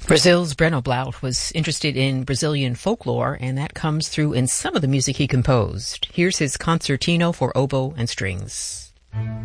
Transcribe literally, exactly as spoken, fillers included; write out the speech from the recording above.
Brazil's Breno Blaut was interested in Brazilian folklore, and that comes through in some of the music he composed. Here's his concertino for oboe and strings.